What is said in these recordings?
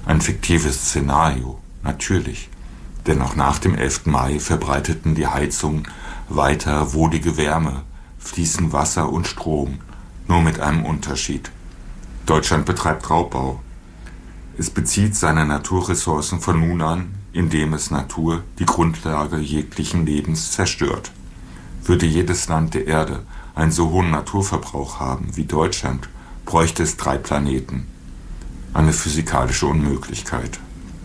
Ein fiktives Szenario, natürlich. Denn auch nach dem 11. Mai verbreiteten die Heizungen weiter wohlige Wärme, fließen Wasser und Strom, nur mit einem Unterschied. Deutschland betreibt Raubbau. Es bezieht seine Naturressourcen von nun an, indem es Natur, die Grundlage jeglichen Lebens, zerstört. Würde jedes Land der Erde einen so hohen Naturverbrauch haben wie Deutschland, bräuchte es 3 Planeten. Eine physikalische Unmöglichkeit.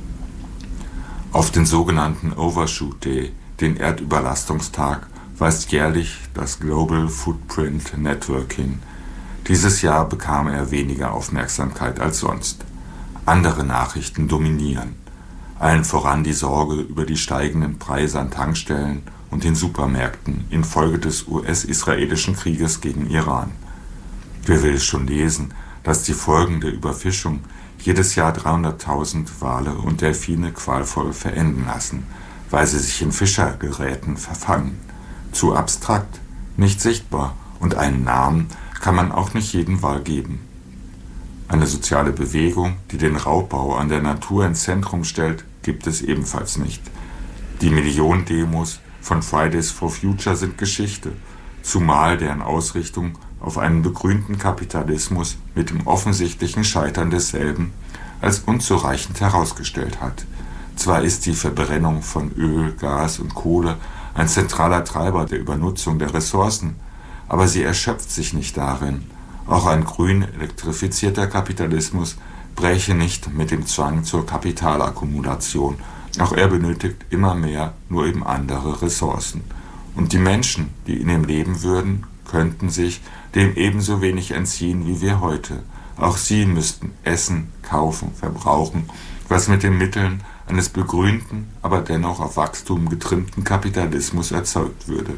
Auf den sogenannten Overshoot Day, den Erdüberlastungstag, weist jährlich das Global Footprint Network hin. Dieses Jahr bekam er weniger Aufmerksamkeit als sonst. Andere Nachrichten dominieren. Allen voran die Sorge über die steigenden Preise an Tankstellen und den Supermärkten infolge des US-israelischen Krieges gegen Iran. Wer will es schon lesen, dass die Folgen der Überfischung jedes Jahr 300.000 Wale und Delfine qualvoll verenden lassen, weil sie sich in Fischergeräten verfangen. Zu abstrakt, nicht sichtbar und einen Namen kann man auch nicht jedem Wal geben. Eine soziale Bewegung, die den Raubbau an der Natur ins Zentrum stellt, gibt es ebenfalls nicht. Die Millionendemos von Fridays for Future sind Geschichte, zumal deren Ausrichtung auf einen begrünten Kapitalismus mit dem offensichtlichen Scheitern desselben als unzureichend herausgestellt hat. Zwar ist die Verbrennung von Öl, Gas und Kohle ein zentraler Treiber der Übernutzung der Ressourcen, aber sie erschöpft sich nicht darin. Auch ein grün elektrifizierter Kapitalismus bräche nicht mit dem Zwang zur Kapitalakkumulation. Auch er benötigt immer mehr, nur eben andere Ressourcen. Und die Menschen, die in ihm leben würden, könnten sich dem ebenso wenig entziehen wie wir heute. Auch sie müssten essen, kaufen, verbrauchen, was mit den Mitteln eines begrünten, aber dennoch auf Wachstum getrimmten Kapitalismus erzeugt würde.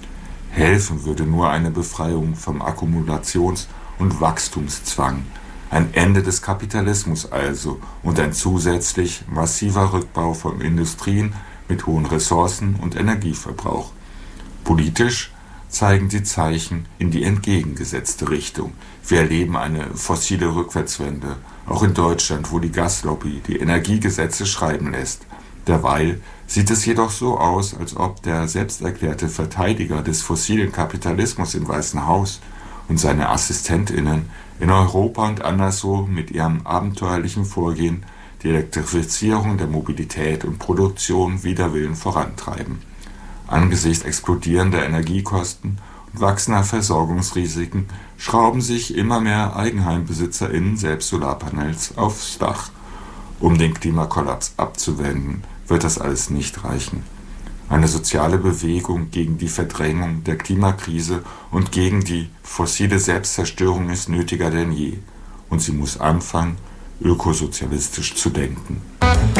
Helfen würde nur eine Befreiung vom Akkumulations- und Wachstumszwang, ein Ende des Kapitalismus also und ein zusätzlich massiver Rückbau von Industrien mit hohen Ressourcen und Energieverbrauch. Politisch zeigen die Zeichen in die entgegengesetzte Richtung. Wir erleben eine fossile Rückwärtswende, auch in Deutschland, wo die Gaslobby die Energiegesetze schreiben lässt. Derweil sieht es jedoch so aus, als ob der selbsterklärte Verteidiger des fossilen Kapitalismus im Weißen Haus und seine AssistentInnen in Europa und anderswo mit ihrem abenteuerlichen Vorgehen die Elektrifizierung der Mobilität und Produktion wider Willen vorantreiben. Angesichts explodierender Energiekosten und wachsender Versorgungsrisiken schrauben sich immer mehr EigenheimbesitzerInnen selbst Solarpanels aufs Dach. Um den Klimakollaps abzuwenden, wird das alles nicht reichen. Eine soziale Bewegung gegen die Verdrängung der Klimakrise und gegen die fossile Selbstzerstörung ist nötiger denn je. Und sie muss anfangen, ökosozialistisch zu denken.